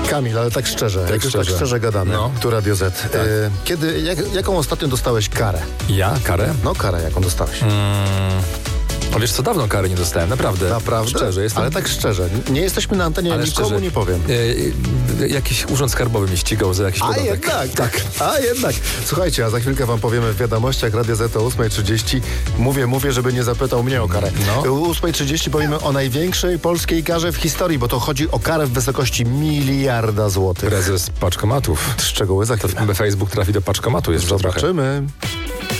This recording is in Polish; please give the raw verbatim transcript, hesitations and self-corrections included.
Kamil, ale tak szczerze, Tak jak już szczerze. tak szczerze gadamy, No. tu Radio Z. Tak. E, kiedy, jak, jaką ostatnio dostałeś karę? Ja? Karę? No karę, jaką dostałeś? Mm. No wiesz co, dawno kary nie dostałem, naprawdę. Naprawdę? Szczerze, jestem... Ale tak szczerze, nie jesteśmy na antenie, Ale nikomu szczerze, nie powiem. E, e, jakiś urząd skarbowy mnie ścigał za jakiś A podatek. jednak, Tak. A jednak. Słuchajcie, a za chwilkę wam powiemy w wiadomościach Radio Z o ósma trzydzieści. Mówię, mówię, żeby nie zapytał mnie o karę. No. O ósma trzydzieści powiemy o największej polskiej karze w historii, bo to chodzi o karę w wysokości miliarda złotych. Prezes paczkomatów. Szczegóły za To chwilę. Facebook trafi do paczkomatu, jest trochę. Zobaczymy.